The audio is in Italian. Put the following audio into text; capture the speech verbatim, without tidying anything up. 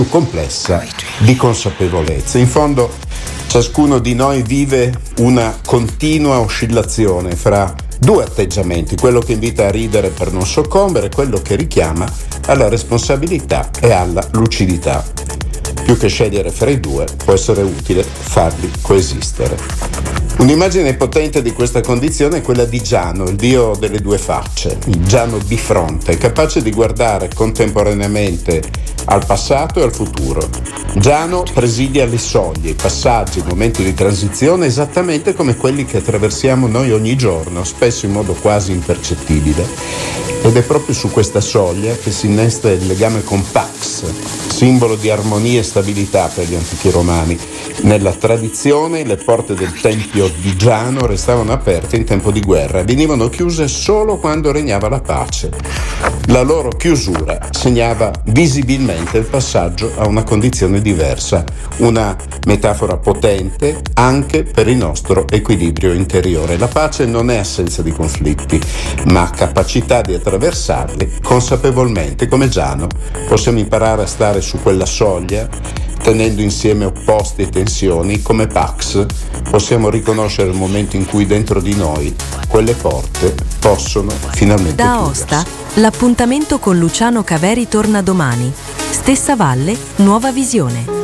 più complessa di consapevolezza. In fondo ciascuno di noi vive una continua oscillazione fra due atteggiamenti, quello che invita a ridere per non soccombere, quello che richiama alla responsabilità e alla lucidità. Più che scegliere fra i due, può essere utile farli coesistere. Un'immagine potente di questa condizione è quella di Giano, il dio delle due facce, il Giano bifronte, capace di guardare contemporaneamente al passato e al futuro. Giano presidia le soglie, i passaggi, i momenti di transizione esattamente come quelli che attraversiamo noi ogni giorno, spesso in modo quasi impercettibile. Ed è proprio su questa soglia che si innesta il legame con Pax, simbolo di armonia e stabilità per gli antichi romani. Nella tradizione le porte del tempio di Giano restavano aperte in tempo di guerra e venivano chiuse solo quando regnava la pace. La loro chiusura segnava visibilmente il passaggio a una condizione diversa, una metafora potente anche per il nostro equilibrio interiore. La pace non è assenza di conflitti, ma capacità di attraversarli consapevolmente. Come Giano possiamo imparare a stare su quella soglia tenendo insieme opposti e tensioni. Come Pax possiamo riconoscere il momento in cui dentro di noi quelle porte possono finalmente da chiudersi. Aosta l'appuntamento con Luciano Caveri torna domani. Stessa valle, nuova visione.